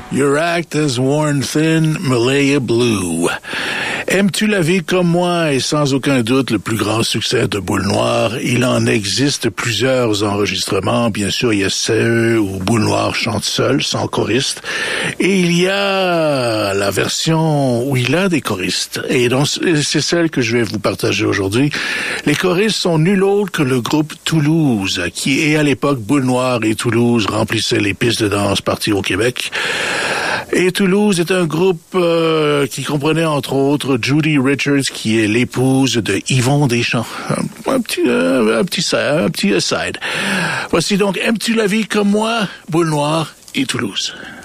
Your act has worn thin, Malaya Blue. Aimes-tu la vie comme moi est sans aucun doute le plus grand succès de Boule Noire. Il en existe plusieurs enregistrements. Bien sûr, il y a ceux où Boule Noire chante seul, sans choriste. Et il y a la version où il a des choristes. Et donc, c'est celle que je vais vous partager aujourd'hui. Les choristes sont nul autre que le groupe Toulouse, qui est à l'époque Boule Noire et Toulouse remplissaient les pistes de danse parties au Québec. Et Toulouse est un groupe qui comprenait entre autres Judy Richards, qui est l'épouse de Yvon Deschamps. Un petit aside. Voici donc Aimes-tu la vie comme moi, Boule Noire et Toulouse.